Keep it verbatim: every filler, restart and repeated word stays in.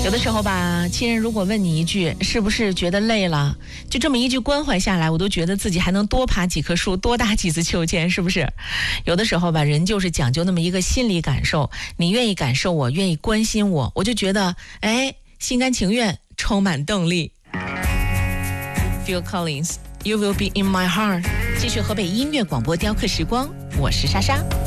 有的时候吧，亲人如果问你一句是不是觉得累了，就这么一句关怀下来，我都觉得自己还能多爬几棵树，多打几次秋千，是不是？有的时候吧，人就是讲究那么一个心理感受，你愿意感受我，愿意关心我，我就觉得哎，心甘情愿，充满动力。Phil Collins, You Will Be in My Heart。继续河北音乐广播雕刻时光，我是莎莎。